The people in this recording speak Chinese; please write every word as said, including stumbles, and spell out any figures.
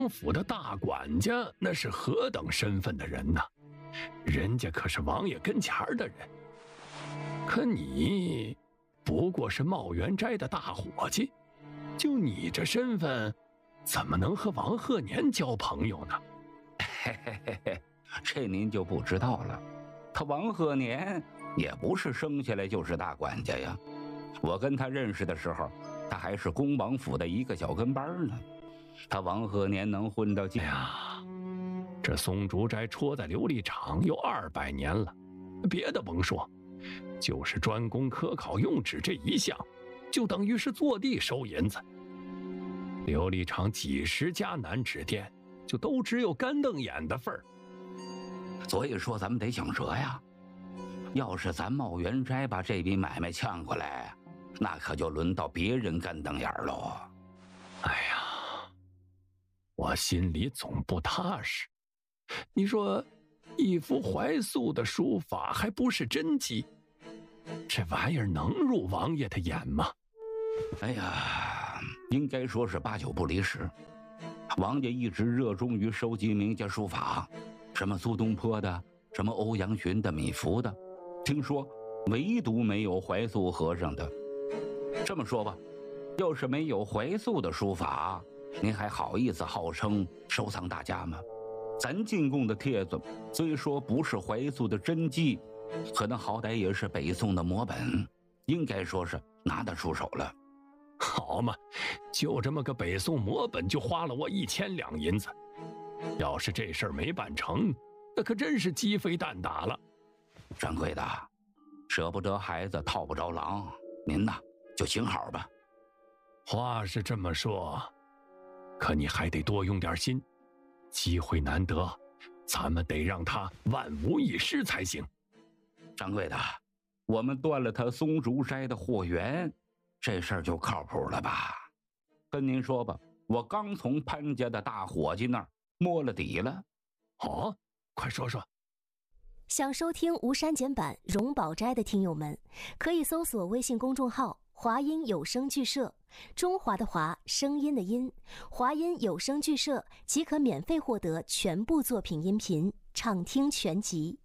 府的大管家那是何等身份的人呢？人家可是王爷跟前的人。可你不过是茂源斋的大伙计，就你这身份，怎么能和王鹤年交朋友呢？ 嘿嘿嘿嘿，这您就不知道了。他王鹤年也不是生下来就是大管家呀。我跟他认识的时候，他还是恭王府的一个小跟班呢。他王鹤年能混到今， 哎呀，这松竹斋戳在琉璃厂有二百年了，别的甭说，就是专攻科考用纸这一项，就等于是坐地收银子。琉璃厂几十家南纸店，就都只有干瞪眼的份儿。 所以说咱们得想辙呀。要是咱茂源斋把这笔买卖抢过来，那可就轮到别人干瞪眼喽。 哎呀，我心里总不踏实。你说，一幅怀素的书法还不是真迹，这玩意儿能入王爷的眼吗？ 哎呀，应该说是八九不离十。王爷一直热衷于收集名家书法，什么苏东坡的，什么欧阳询的、米芾的，听说唯独没有怀素和尚的。这么说吧，要是没有怀素的书法，您还好意思号称收藏大家吗？咱进贡的帖子虽说不是怀素的真迹，可能好歹也是北宋的摹本，应该说是拿得出手了。 好嘛，就这么个北宋摹本就花了我一千两银子，要是这事儿没办成，那可真是鸡飞蛋打了。 掌柜的，舍不得孩子套不着狼，您呐就行好吧。 话是这么说，可你还得多用点心，机会难得，咱们得让他万无一失才行。 掌柜的，我们断了他松竹斋的货源，这事儿就靠谱了吧？跟您说吧，我刚从潘家的大伙计那儿摸了底了。 哦，快说说。 想收听无删减版荣宝斋的听友们，可以搜索微信公众号华音有声剧社，中华的华，声音的音，华音有声剧社即可免费获得全部作品音频，畅听全集。